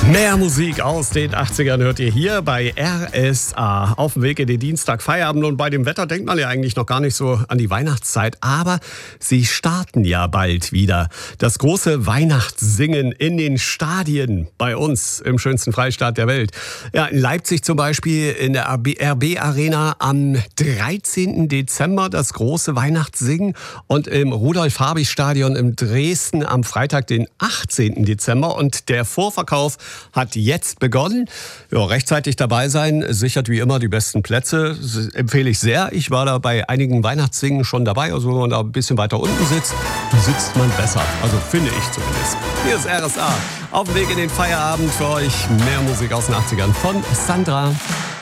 Mehr Musik aus den 80ern hört ihr hier bei RSA. Auf dem Weg in den Dienstag Feierabend, und bei dem Wetter denkt man ja eigentlich noch gar nicht so an die Weihnachtszeit, aber sie starten ja bald wieder. Das große Weihnachtssingen in den Stadien bei uns im schönsten Freistaat der Welt. Ja, in Leipzig zum Beispiel in der RB Arena am 13. Dezember das große Weihnachtssingen und im Rudolf-Habich-Stadion in Dresden am Freitag, den 18. Dezember. Und der Vorverkauf hat jetzt begonnen. Ja, rechtzeitig dabei sein sichert wie immer die besten Plätze. Das empfehle ich sehr. Ich war da bei einigen Weihnachtssingen schon dabei. Also wenn man da ein bisschen weiter unten sitzt, da sitzt man besser. Also finde ich zumindest. Hier ist RSA. Auf dem Weg in den Feierabend für euch. Mehr Musik aus den 80ern von Sandra.